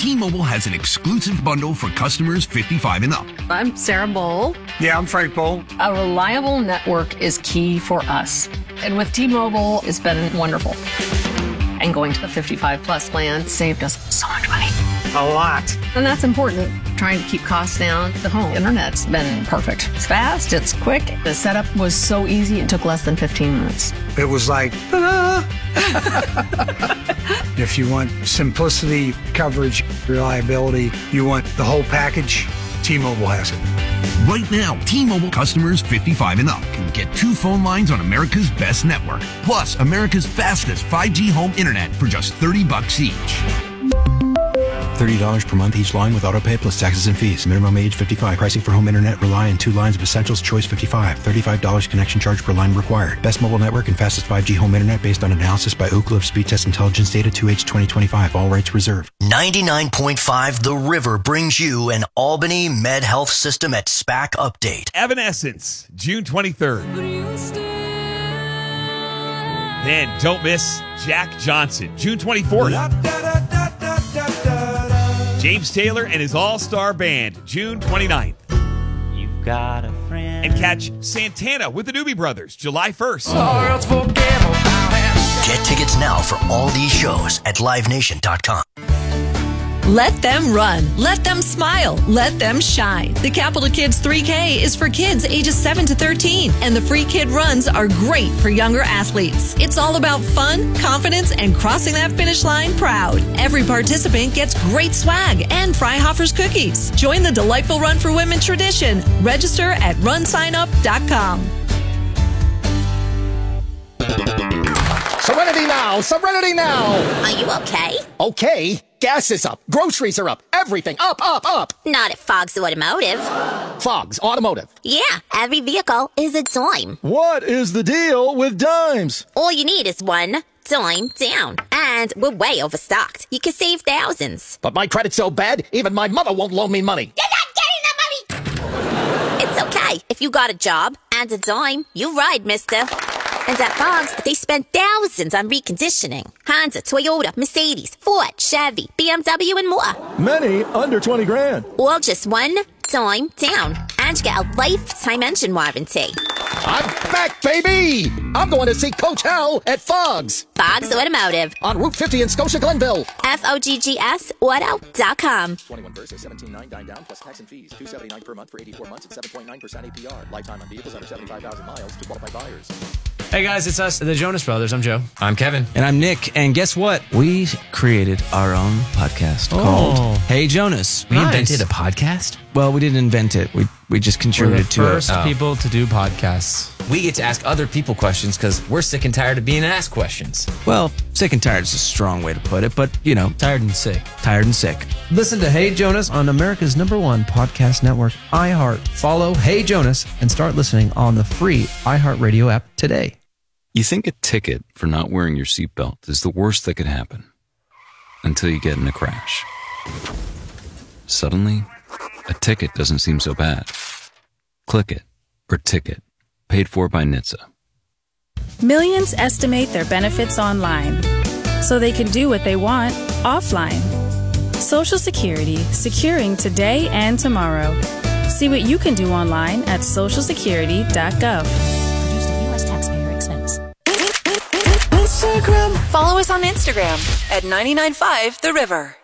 T-Mobile has an exclusive bundle for customers 55 and up. I'm Sarah Bowl. Yeah, I'm Frank Bowl. A reliable network is key for us. And with T-Mobile, it's been wonderful. And going to the 55 plus plan saved us so much money. A lot. And that's important. Trying to keep costs down. The home internet's been perfect. It's fast, it's quick. The setup was so easy, it took less than 15 minutes. It was like, ta-da! If you want simplicity, coverage, reliability, you want the whole package, T-Mobile has it. Right now, T-Mobile customers 55 and up can get 2 phone lines on America's best network, plus America's fastest 5G home internet for just $30 each. $30 per month each line with autopay plus taxes and fees. Minimum age 55. Pricing for home internet rely on 2 lines of Essentials Choice 55. $35 connection charge per line required. Best mobile network and fastest 5G home internet based on analysis by Ookla of Speed Test Intelligence data 2H 2025. All rights reserved. 99.5 The River brings you an Albany Med Health System at SPAC update. Evanescence, June 23rd. Then don't miss Jack Johnson, June 24th. James Taylor and his all-star band, June 29th. You've got a friend. And catch Santana with the Doobie Brothers, July 1st. Get tickets now for all these shows at livenation.com. Let them run. Let them smile. Let them shine. The Capital Kids 3K is for kids ages 7 to 13, and the free kid runs are great for younger athletes. It's all about fun, confidence, and crossing that finish line proud. Every participant gets great swag and Freihofer's cookies. Join the delightful Run for Women tradition. Register at runsignup.com. Serenity now! Serenity now! Are you okay? Okay. Gas is up. Groceries are up. Everything up, up, up. Not at Fogg's Automotive. Fogg's Automotive. Yeah, every vehicle is a dime. What is the deal with dimes? All you need is one dime down. And we're way overstocked. You can save thousands. But my credit's so bad, even my mother won't loan me money. You're not getting the money! It's okay. If you got a job and a dime, you ride, mister. And at Fogg's, they spend thousands on reconditioning. Honda, Toyota, Mercedes, Ford, Chevy, BMW, and more. Many under 20 grand. All just one dime down. And you get a lifetime engine warranty. I'm back, baby! I'm going to see Coach Hell at Fogg's. Fogg's Automotive. On Route 50 in Scotia Glenville. FOGGSauto.com. 21 versus 17.9 down plus tax and fees. $279 per month for 84 months at 7.9% APR. Lifetime on vehicles under 75,000 miles to qualified buyers. Hey guys, it's us, the Jonas Brothers. I'm Joe. I'm Kevin. And I'm Nick. And guess what? We created our own podcast called Hey Jonas. We invented a podcast? Well, we didn't invent it. We just contributed to it. We're the first people to do podcasts. We get to ask other people questions because we're sick and tired of being asked questions. Well, sick and tired is a strong way to put it, but, you know. Tired and sick. Tired and sick. Listen to Hey Jonas on America's #1 podcast network, iHeart. Follow Hey Jonas and start listening on the free iHeartRadio app today. You think a ticket for not wearing your seatbelt is the worst that could happen until you get in a crash. Suddenly, a ticket doesn't seem so bad. Click it or ticket. Paid for by NHTSA. Millions estimate their benefits online so they can do what they want offline. Social Security, securing today and tomorrow. See what you can do online at socialsecurity.gov. Produced at U.S. taxpayer expense. Follow us on Instagram at 995 The River.